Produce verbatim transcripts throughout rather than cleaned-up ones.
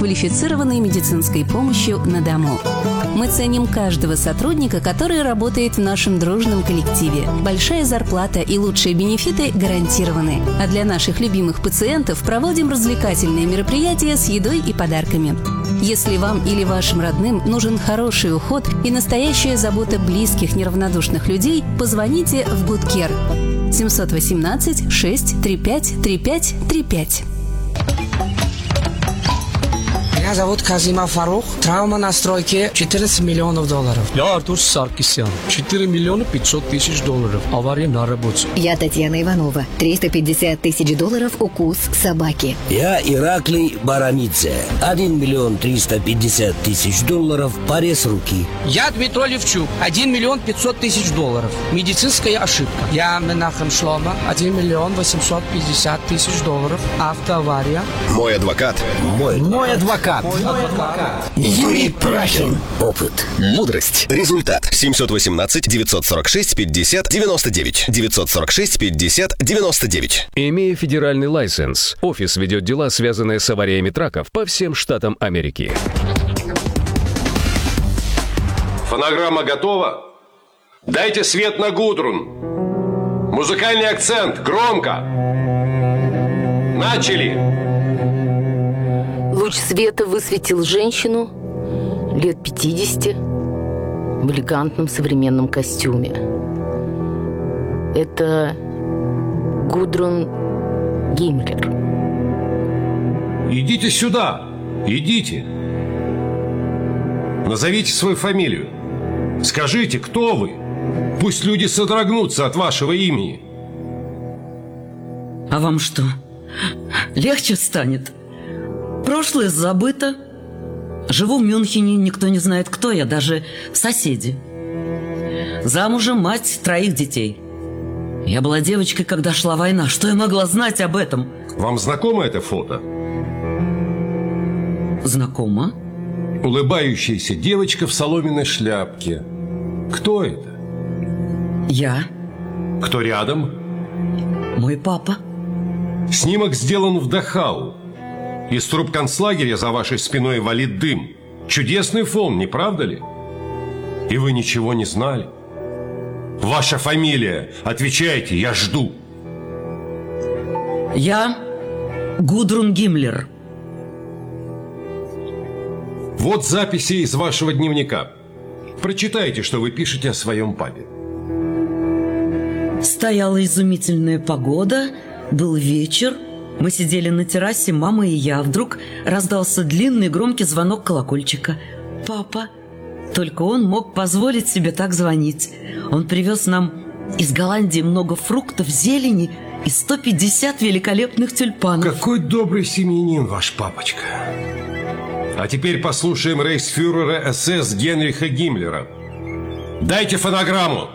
квалифицированной медицинской помощью на дому. Мы ценим каждого сотрудника, который работает в нашем дружном коллективе. Большая зарплата и лучшие бенефиты гарантированы. А для наших любимых пациентов проводим развлекательные мероприятия с едой и подарками. Если вам или вашим родным нужен хороший уход и настоящая забота близких неравнодушных людей, позвоните в Good Care семь один восемь шесть три пять три пять три пять. Меня зовут Казимов Фарух. Травма на стройке четырнадцать миллионов долларов. Я Артур Саркисян. четыре миллиона пятьсот тысяч долларов. Авария на работе. Я Татьяна Иванова. триста пятьдесят тысяч долларов укус собаки. Я Ираклий Баранидзе. один миллион триста пятьдесят тысяч долларов. Порез руки. Я Дмитрий Левчук. один миллион пятьсот тысяч долларов. Медицинская ошибка. Я Менахем Шлома. один миллион восемьсот пятьдесят тысяч долларов. Автоавария. Мой адвокат. Мой, Мой адвокат. Юрий Прахин. Опыт. Мудрость. Результат. семь один восемь девять сорок шесть пятьдесят девяносто девять. девять сорок шесть пятьдесят девяносто девять. Имея федеральный лайсенс, офис ведет дела, связанные с авариями траков по всем штатам Америки. Фонограмма готова? Дайте свет на Гудрун. Музыкальный акцент. Громко. Начали. Луч света высветил женщину лет пятидесяти в элегантном современном костюме. Это Гудрун Гиммлер. Идите сюда. Идите. Назовите свою фамилию. Скажите, кто вы? Пусть люди содрогнутся от вашего имени. А вам что, легче станет? Прошлое забыто. Живу в Мюнхене, никто не знает, кто я, даже соседи. Замужем, мать троих детей. Я была девочкой, когда шла война. Что я могла знать об этом? Вам знакомо это фото? Знакомо. Улыбающаяся девочка в соломенной шляпке. Кто это? Я. Кто рядом? Мой папа. Снимок сделан в Дахау. Из труб концлагеря за вашей спиной валит дым. Чудесный фон, не правда ли? И вы ничего не знали? Ваша фамилия. Отвечайте, я жду. Я Гудрун Гиммлер. Вот записи из вашего дневника. Прочитайте, что вы пишете о своем папе. Стояла изумительная погода, был вечер. Мы сидели на террасе, мама и я. Вдруг раздался длинный громкий звонок колокольчика. Папа. Только он мог позволить себе так звонить. Он привез нам из Голландии много фруктов, зелени и сто пятьдесят великолепных тюльпанов. Какой добрый семьянин ваш папочка. А теперь послушаем рейхсфюрера СС Генриха Гиммлера. Дайте фонограмму.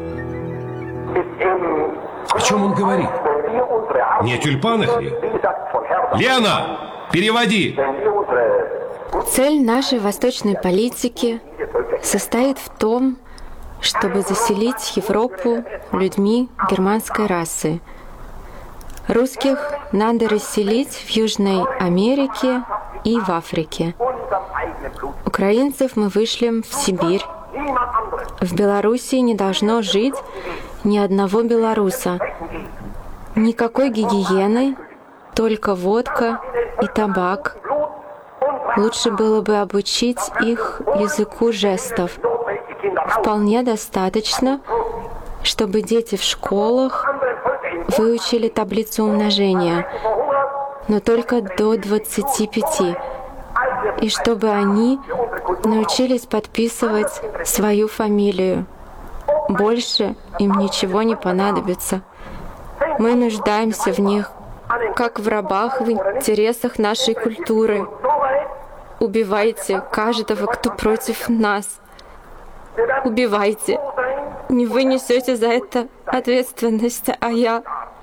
О чем он говорит? Не о тюльпанах ли? Лена, переводи. Цель нашей восточной политики состоит в том, чтобы заселить Европу людьми германской расы. Русских надо расселить в Южной Америке и в Африке. Украинцев мы вышлем в Сибирь. В Белоруссии не должно жить ни одного белоруса. Никакой гигиены, только водка и табак. Лучше было бы обучить их языку жестов. Вполне достаточно, чтобы дети в школах выучили таблицу умножения, но только до двадцати пяти, и чтобы они научились подписывать свою фамилию. Больше им ничего не понадобится. Мы нуждаемся в них, как в рабах в интересах нашей культуры. Убивайте каждого, кто против нас. Убивайте. Не вы несете за это ответственность, а я.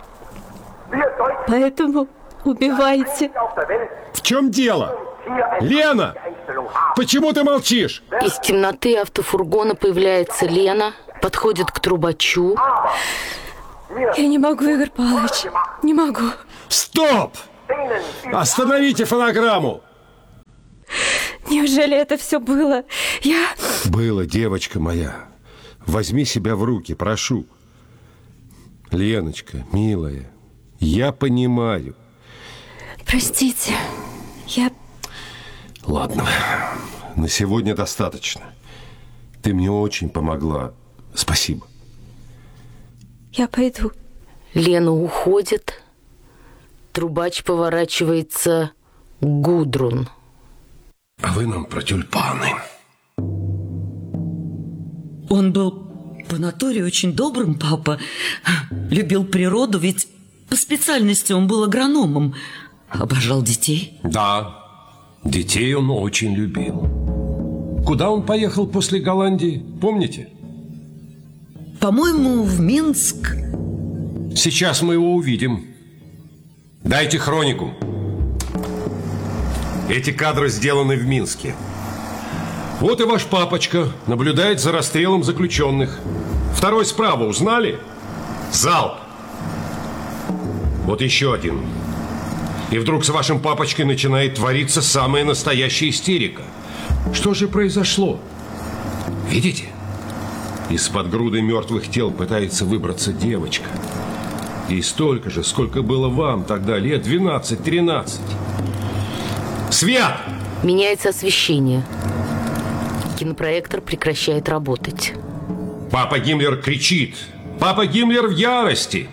Поэтому убивайте. В чем дело? Лена! Почему ты молчишь? Из темноты автофургона появляется Лена, подходит к трубачу. Я не могу, Игорь Павлович. Не могу. Стоп! Остановите фонограмму! Неужели это все было? Я... Было, девочка моя. Возьми себя в руки, прошу. Леночка, милая, я понимаю. Простите, я... Ладно, на сегодня достаточно. Ты мне очень помогла. Спасибо. Я пойду. Лена уходит. Трубач поворачивается к Гудрун. А вы нам про тюльпаны. Он был по натуре очень добрым, папа. Любил природу, ведь по специальности он был агрономом. Обожал детей. Да, детей он очень любил. Куда он поехал после Голландии, помните? По-моему, в Минск. Сейчас мы его увидим. Дайте хронику. Эти кадры сделаны в Минске. Вот и ваш папочка наблюдает за расстрелом заключенных. Второй справа, узнали? Залп. Вот еще один. И вдруг с вашим папочкой начинает твориться самая настоящая истерика. Что же произошло? Видите? Из-под груды мертвых тел пытается выбраться девочка. Ей столько же, сколько было вам тогда, лет двенадцать-тринадцать. Свет! Меняется освещение. Кинопроектор прекращает работать. Папа Гиммлер кричит. Папа Гиммлер в ярости.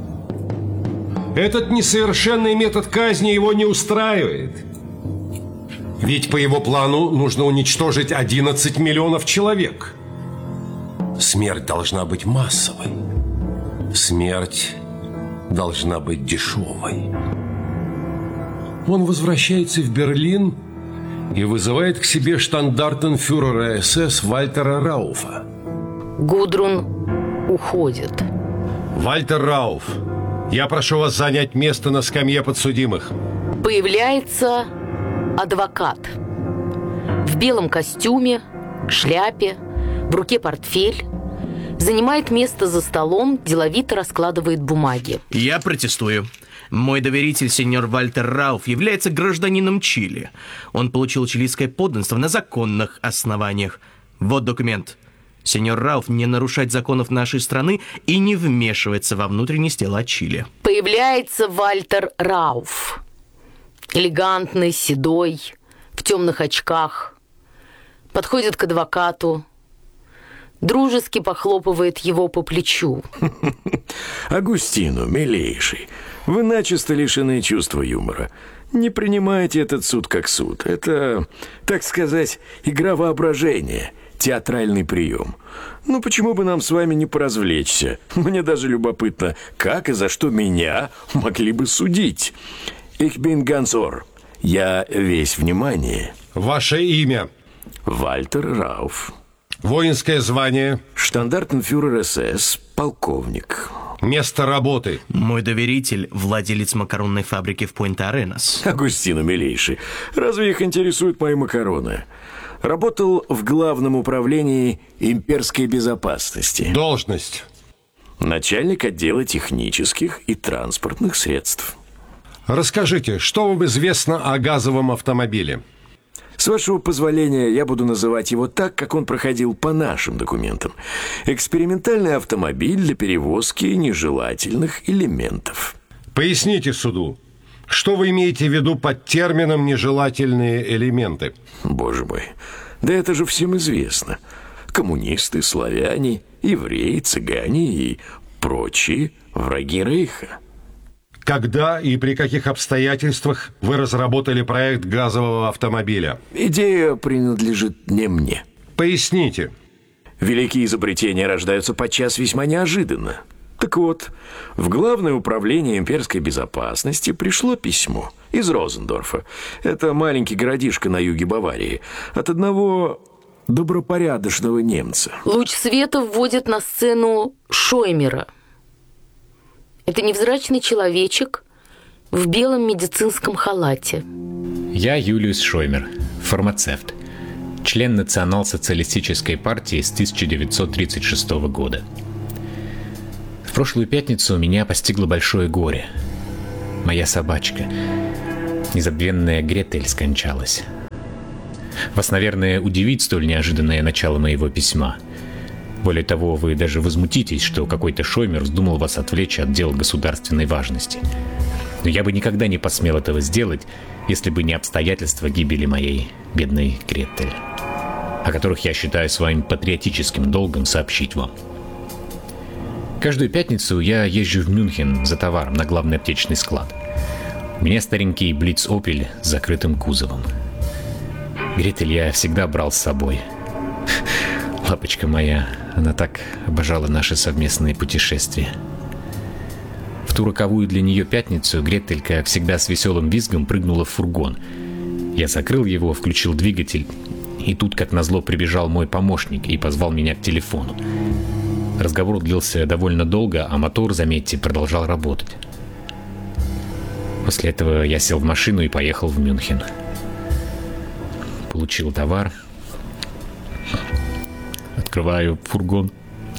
Этот несовершенный метод казни его не устраивает. Ведь по его плану нужно уничтожить одиннадцать миллионов человек. Смерть должна быть массовой. Смерть должна быть дешевой. Он возвращается в Берлин и вызывает к себе штандартенфюрера СС Вальтера Рауфа. Гудрун уходит. Вальтер Рауф, я прошу вас занять место на скамье подсудимых. Появляется адвокат. В белом костюме, шляпе, в руке портфель. Занимает место за столом, деловито раскладывает бумаги. Я протестую. Мой доверитель, сеньор Вальтер Рауф, является гражданином Чили. Он получил чилийское подданство на законных основаниях. Вот документ. Сеньор Рауф не нарушать законов нашей страны и не вмешивается во внутренние дела Чили. Появляется Вальтер Рауф. Элегантный, седой, в темных очках. Подходит к адвокату. Дружески похлопывает его по плечу. Агустину, милейший, вы начисто лишены чувства юмора. Не принимайте этот суд как суд. Это, так сказать, игра воображения, театральный прием. Ну, почему бы нам с вами не поразвлечься? Мне даже любопытно, как и за что меня могли бы судить. Ich bin ganz Ohr. Я весь внимание. Ваше имя? Вальтер Рауф. Воинское звание? Штандартенфюрер СС, полковник. Место работы? Мой доверитель – владелец макаронной фабрики в Пуэнте-Аренас. Агустину, милейший, разве их интересуют мои макароны? Работал в Главном управлении имперской безопасности. Должность? Начальник отдела технических и транспортных средств. Расскажите, что вам известно о газовом автомобиле? С вашего позволения, я буду называть его так, как он проходил по нашим документам. Экспериментальный автомобиль для перевозки нежелательных элементов. Поясните суду, что вы имеете в виду под термином «нежелательные элементы»? Боже мой, да это же всем известно. Коммунисты, славяне, евреи, цыгане и прочие враги Рейха. Когда и при каких обстоятельствах вы разработали проект газового автомобиля? Идея принадлежит не мне. Поясните. Великие изобретения рождаются подчас весьма неожиданно. Так вот, в Главное управление имперской безопасности пришло письмо из Розендорфа. Это маленький городишко на юге Баварии. От одного добропорядочного немца. Луч света вводит на сцену Шоймера. Это невзрачный человечек в белом медицинском халате. Я Юлиус Шоймер, фармацевт, член Национал-социалистической партии с тысяча девятьсот тридцать шестого года. В прошлую пятницу меня постигло большое горе. Моя собачка, незабвенная Гретель, скончалась. Вас, наверное, удивит столь неожиданное начало моего письма. Более того, вы даже возмутитесь, что какой-то Шоймер вздумал вас отвлечь от дел государственной важности. Но я бы никогда не посмел этого сделать, если бы не обстоятельства гибели моей бедной Гретель, о которых я считаю своим патриотическим долгом сообщить вам. Каждую пятницу я езжу в Мюнхен за товаром на главный аптечный склад. У меня старенький Блиц Опель с закрытым кузовом. Гретель я всегда брал с собой. Лапочка моя, она так обожала наши совместные путешествия. В ту роковую для нее пятницу Гретель, как всегда, с веселым визгом прыгнула в фургон. Я закрыл его, включил двигатель, и тут, как назло, прибежал мой помощник и позвал меня к телефону. Разговор длился довольно долго, а мотор, заметьте, продолжал работать. После этого я сел в машину и поехал в Мюнхен. Получил товар. Открываю фургон.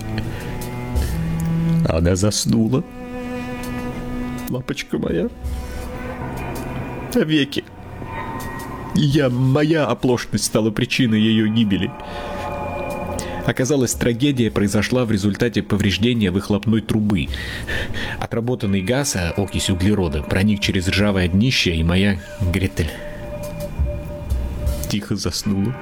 Она заснула. Лапочка моя. Навеки. И я, моя оплошность стала причиной ее гибели. Оказалось, трагедия произошла в результате повреждения выхлопной трубы. Отработанный газ, а окись углерода, проник через ржавое днище, и моя Гретель тихо заснула.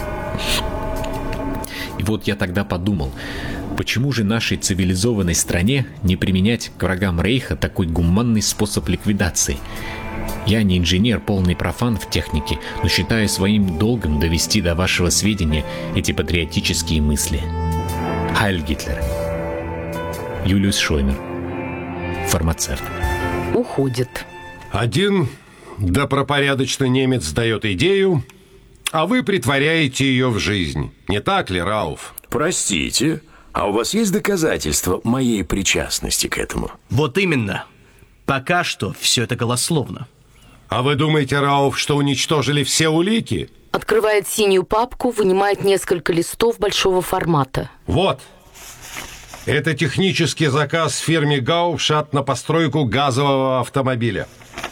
И вот я тогда подумал, почему же нашей цивилизованной стране не применять к врагам Рейха такой гуманный способ ликвидации? Я не инженер, полный профан в технике, но считаю своим долгом довести до вашего сведения эти патриотические мысли. Хайль Гитлер. Юлиус Шоймер. Фармацевт. Уходит. Один добропорядочный немец дает идею, а вы притворяете ее в жизнь. Не так ли, Рауф? Простите, а у вас есть доказательства моей причастности к этому? Вот именно. Пока что все это голословно. А вы думаете, Рауф, что уничтожили все улики? Открывает синюю папку, вынимает несколько листов большого формата. Вот. Это технический заказ фирме Гаупшат на постройку газового автомобиля.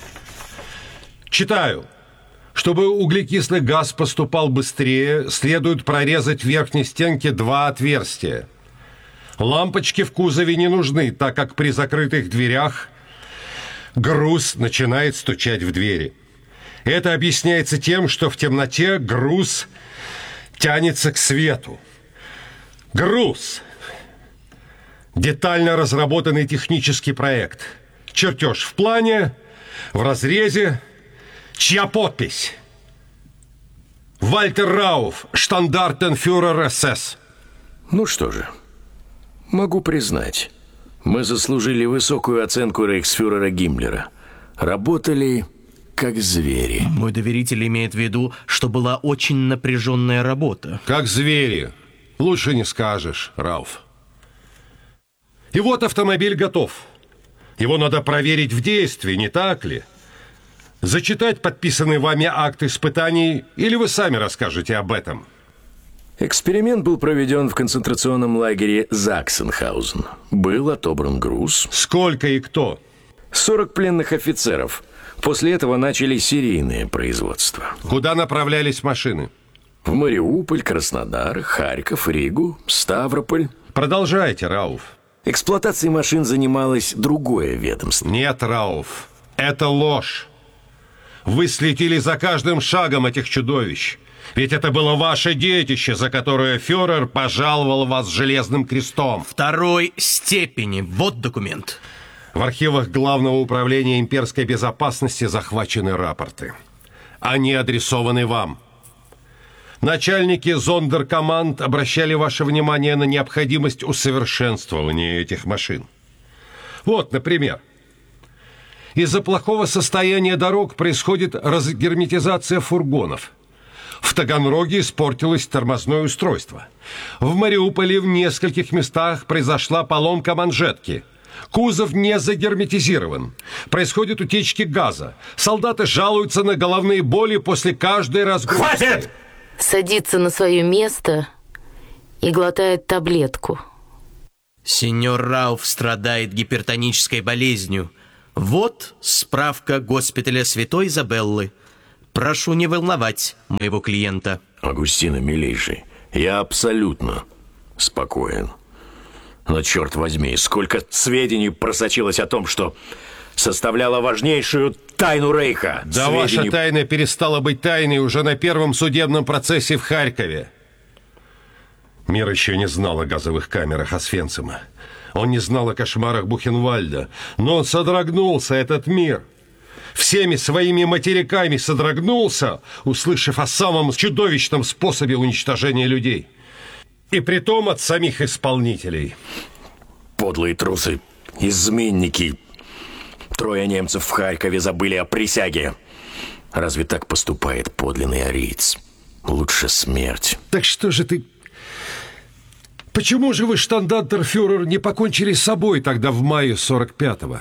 Читаю. Чтобы углекислый газ поступал быстрее, следует прорезать в верхней стенке два отверстия. Лампочки в кузове не нужны, так как при закрытых дверях груз начинает стучать в двери. Это объясняется тем, что в темноте груз тянется к свету. Груз. Детально разработанный технический проект. Чертеж в плане, в разрезе. Чья подпись? Вальтер Рауф, штандартенфюрер СС. Ну что же, могу признать, мы заслужили высокую оценку рейхсфюрера Гиммлера. Работали как звери. Мой доверитель имеет в виду, что была очень напряженная работа. Как звери. Лучше не скажешь, Рауф. И вот автомобиль готов. Его надо проверить в действии, не так ли? Зачитать подписанный вами акт испытаний, или вы сами расскажете об этом? Эксперимент был проведен в концентрационном лагере Заксенхаузен. Был отобран груз. Сколько и кто? сорок пленных офицеров. После этого начали серийное производство. Куда направлялись машины? В Мариуполь, Краснодар, Харьков, Ригу, Ставрополь. Продолжайте, Рауф. Эксплуатацией машин занималось другое ведомство. Нет, Рауф, это ложь. Вы следили за каждым шагом этих чудовищ. Ведь это было ваше детище, за которое фюрер пожаловал вас железным крестом. Второй степени. Вот документ. В архивах Главного управления имперской безопасности захвачены рапорты. Они адресованы вам. Начальники зондеркоманд обращали ваше внимание на необходимость усовершенствования этих машин. Вот, например, из-за плохого состояния дорог происходит разгерметизация фургонов. В Таганроге испортилось тормозное устройство. В Мариуполе в нескольких местах произошла поломка манжетки. Кузов не загерметизирован. Происходят утечки газа. Солдаты жалуются на головные боли после каждой разгрузки. Хватит! Садится на свое место и глотает таблетку. Сеньор Рауф страдает гипертонической болезнью. Вот справка госпиталя Святой Изабеллы. Прошу не волновать моего клиента. Агустина, милейший, я абсолютно спокоен. Но, черт возьми, сколько сведений просочилось о том, что составляло важнейшую тайну Рейха. Да Сведений... ваша тайна перестала быть тайной уже на первом судебном процессе в Харькове. Мир еще не знал о газовых камерах Освенцима. Он не знал о кошмарах Бухенвальда. Но он содрогнулся, этот мир. Всеми своими материками содрогнулся, услышав о самом чудовищном способе уничтожения людей. И притом от самих исполнителей. Подлые трусы, изменники. Трое немцев в Харькове забыли о присяге. Разве так поступает подлинный ариец? Лучше смерть. Так что же ты... Почему же вы, штандартенфюрер, не покончили с собой тогда в мае сорок пятого?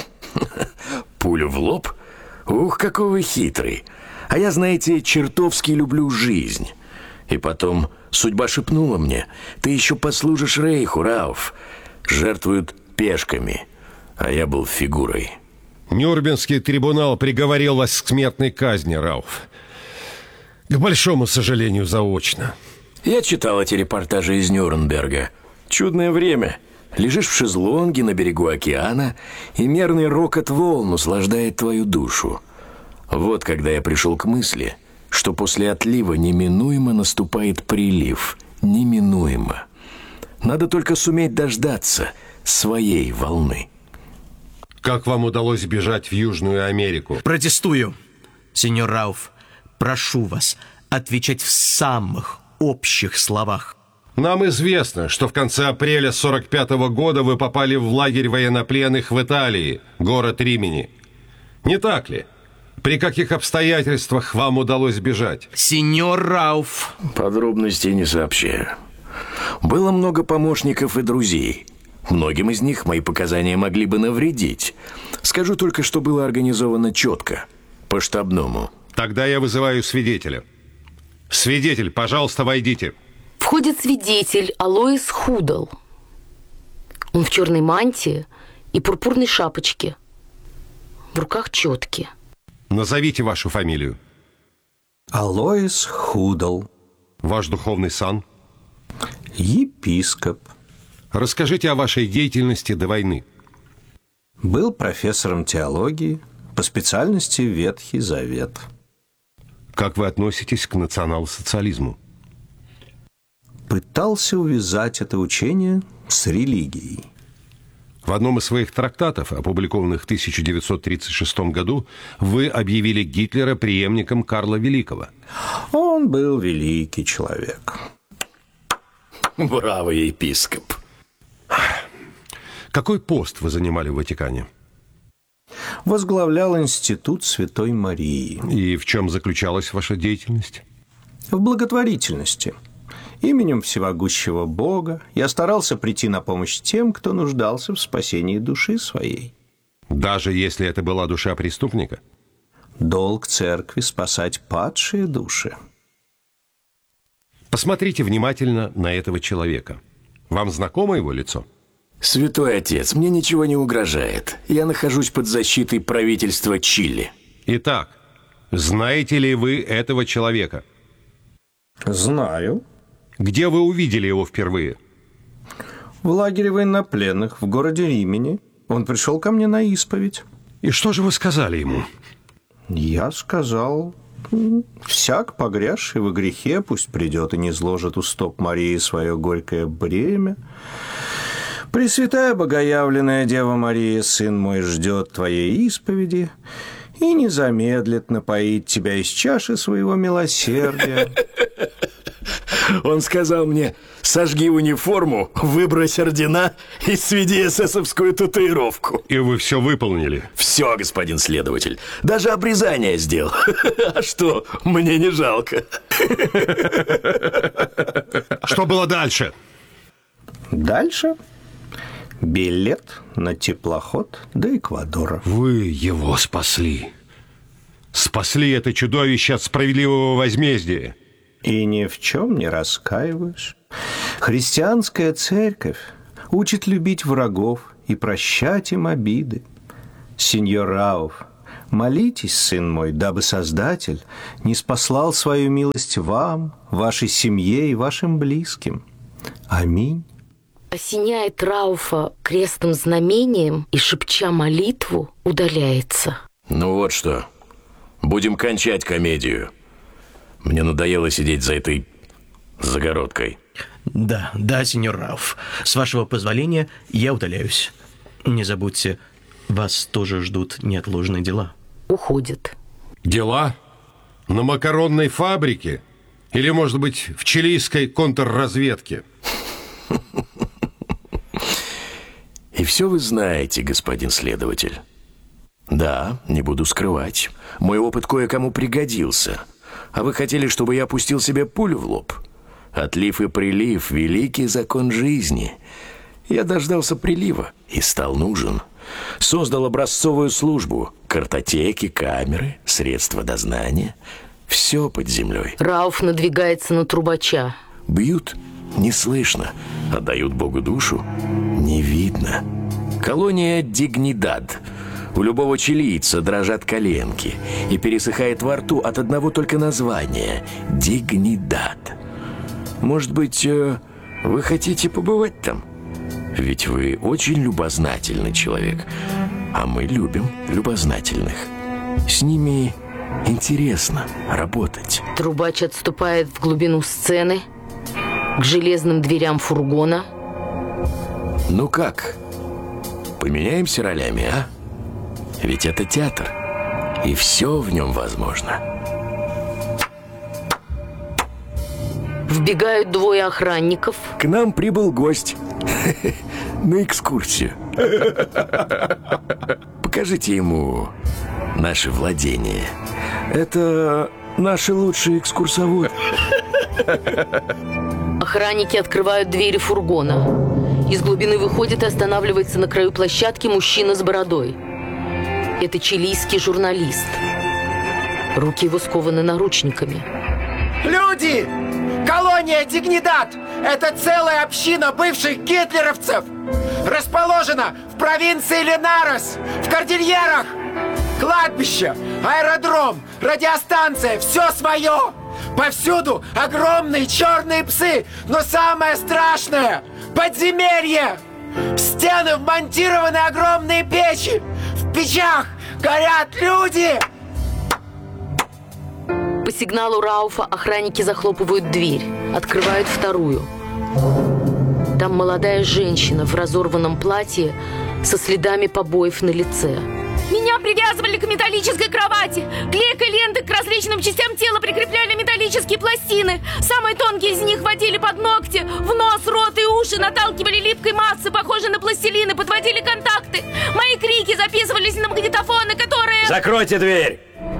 Пулю в лоб? Ух, какой вы хитрый. А я, знаете, чертовски люблю жизнь. И потом судьба шепнула мне: ты еще послужишь Рейху, Рауф. Жертвуют пешками, а я был фигурой. Нюрнбергский трибунал приговорил вас к смертной казни, Рауф. К большому сожалению, заочно. Я читал эти репортажи из Нюрнберга. Чудное время. Лежишь в шезлонге на берегу океана, и мерный рокот волн услаждает твою душу. Вот когда я пришел к мысли, что после отлива неминуемо наступает прилив. Неминуемо. Надо только суметь дождаться своей волны. Как вам удалось бежать в Южную Америку? Протестую, сеньор Рауф. Прошу вас отвечать в самых общих словах. Нам известно, что в конце апреля сорок пятого года вы попали в лагерь военнопленных в Италии, город Римини. Не так ли? При каких обстоятельствах вам удалось бежать? Сеньор Рауф. Подробностей не сообщаю. Было много помощников и друзей. Многим из них мои показания могли бы навредить. Скажу только, что было организовано четко, по-штабному. Тогда я вызываю свидетеля. Свидетель, пожалуйста, войдите. Входит свидетель Алоис Худал. Он в черной мантии и пурпурной шапочке. В руках четки. Назовите вашу фамилию. Алоис Худал. Ваш духовный сан? Епископ. Расскажите о вашей деятельности до войны. Был профессором теологии, по специальности Ветхий Завет. Как вы относитесь к национал-социализму? Пытался увязать это учение с религией. В одном из своих трактатов, опубликованных в тысяча девятьсот тридцать шестом году, вы объявили Гитлера преемником Карла Великого. Он был великий человек. Браво, епископ. Какой пост вы занимали в Ватикане? Возглавлял институт Святой Марии. И в чем заключалась ваша деятельность? В благотворительности. Именем всемогущего Бога я старался прийти на помощь тем, кто нуждался в спасении души своей. Даже если это была душа преступника? Долг церкви спасать падшие души. Посмотрите внимательно на этого человека. Вам знакомо его лицо? Святой отец, мне ничего не угрожает. Я нахожусь под защитой правительства Чили. Итак, знаете ли вы этого человека? Знаю. Где вы увидели его впервые? В лагере военнопленных в городе Римени. Он пришел ко мне на исповедь. И что же вы сказали ему? Я сказал: всяк, погрязший во грехе, пусть придет и низложит у стоп Марии свое горькое бремя. Пресвятая Богоявленная Дева Мария, сын мой, ждет твоей исповеди и не замедлит напоить тебя из чаши своего милосердия. Он сказал мне: сожги униформу, выбрось ордена и сведи эсэсовскую татуировку. И вы все выполнили? Все, господин следователь. Даже обрезание сделал. А что, мне не жалко. Что было дальше? Дальше? Билет на теплоход до Эквадора. Вы его спасли. Спасли это чудовище от справедливого возмездия. И ни в чем не раскаиваюсь. Христианская церковь учит любить врагов и прощать им обиды. Сеньор Рауф, Молитесь, сын мой, дабы Создатель не спаслал свою милость вам, вашей семье и вашим близким. Аминь. Осеняет Рауфа крестным знамением и, шепча молитву, удаляется. Ну вот что, будем кончать комедию. Мне надоело сидеть за этой загородкой. Да, да, сеньор Рауф. С вашего позволения я удаляюсь. Не забудьте, вас тоже ждут неотложные дела. Уходит. Дела? На макаронной фабрике? Или, может быть, в чилийской контрразведке? И все вы знаете, господин следователь. Да, не буду скрывать. Мой опыт кое-кому пригодился. А вы хотели, чтобы я пустил себе пулю в лоб? Отлив и прилив – великий закон жизни. Я дождался прилива и стал нужен. Создал образцовую службу. Картотеки, камеры, средства дознания. Все под землей. Рауф надвигается на трубача. Бьют – не слышно. Отдают Богу душу – не видно. Колония Дигнидад. У любого чилийца дрожат коленки и пересыхает во рту от одного только названия – Дигнидад. Может быть, вы хотите побывать там? Ведь вы очень любознательный человек, а мы любим любознательных. С ними интересно работать. Трубач отступает в глубину сцены, к железным дверям фургона. Ну как, поменяемся ролями, а? Ведь это театр, и все в нем возможно. Вбегают двое охранников. К нам прибыл гость на экскурсию. Покажите ему наше владение. Это наши лучшие экскурсоводы. Охранники открывают двери фургона. Из глубины выходит и останавливается на краю площадки мужчина с бородой. Это чилийский журналист. Руки его скованы наручниками. Люди! Колония Дигнидад! Это целая община бывших гитлеровцев! Расположена в провинции Линарес, в Кордильерах! Кладбище, аэродром, радиостанция, все свое! Повсюду огромные черные псы, но самое страшное – подземелье! В стены вмонтированы огромные печи! В печах горят люди! По сигналу Рауфа охранники захлопывают дверь, открывают вторую. Там молодая женщина в разорванном платье со следами побоев на лице. Меня привязывали к металлической кровати. Клейкой лентой к различным частям тела прикрепляли металлические пластины. Самые тонкие из них водили под ногти. В нос, рот и уши наталкивали липкой массы, похожей на пластилины, подводили контакты. Мои крики записывались на магнитофоны, которые... Закройте дверь!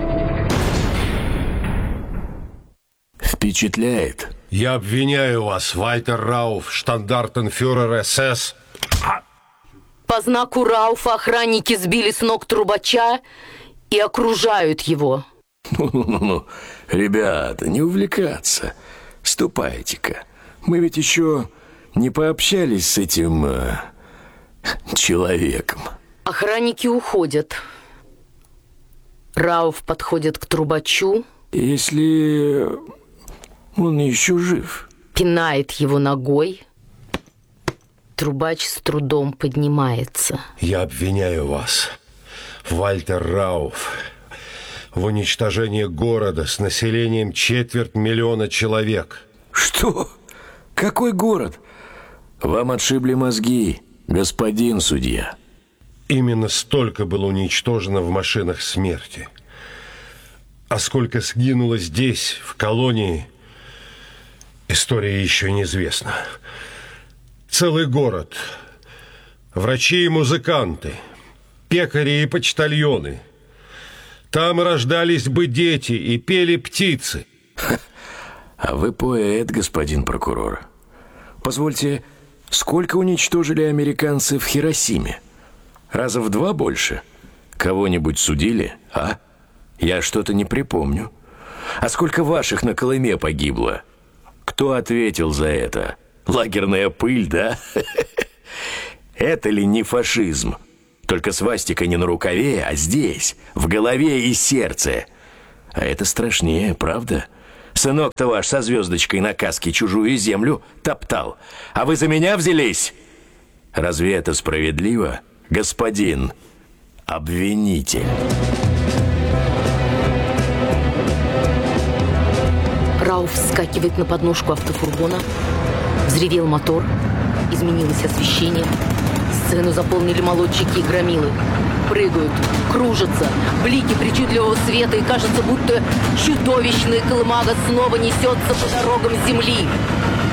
Впечатляет. Я обвиняю вас, Вальтер Рауф, штандартенфюрер СС. По знаку Рауфа охранники сбили с ног трубача и окружают его. Ну-ну-ну, ребята, не увлекаться. Ступайте-ка. Мы ведь еще не пообщались с этим э, человеком. Охранники уходят. Рауф подходит к трубачу. Если он еще жив. Пинает его ногой. Трубач с трудом поднимается. Я обвиняю вас, Вальтер Рауф, в уничтожении города с населением четверть миллиона человек. Что? Какой город? Вам отшибли мозги, господин судья. Именно столько было уничтожено в машинах смерти. А сколько сгинуло здесь, в колонии, история еще неизвестна. Целый город, врачи и музыканты, пекари и почтальоны. Там рождались бы дети и пели птицы. А вы поэт, господин прокурор. Позвольте, сколько уничтожили американцы в Хиросиме? Раза в два больше? Кого-нибудь судили, а? Я что-то не припомню. А сколько ваших на Колыме погибло? Кто ответил за это? Лагерная пыль, да? Это ли не фашизм? Только свастика не на рукаве, а здесь, в голове и сердце. А это страшнее, правда? Сынок-то ваш со звездочкой на каске чужую землю топтал. А вы за меня взялись? Разве это справедливо, господин обвинитель? Рауф вскакивает на подножку автофургона. Взревел мотор. Изменилось освещение. Сцену заполнили молодчики и громилы. Прыгают, кружатся, блики причудливого света, и кажется, будто чудовищная колымага снова несется по дорогам земли.